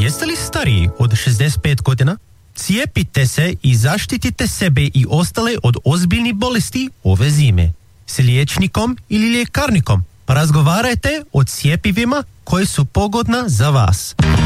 Jeste li stariji od 65 godina? Cijepite se i zaštitite sebe i ostale od ozbiljnih bolesti ove zime. S liječnikom ili ljekarnikom razgovarajte o cjepivima koje su pogodna za vas.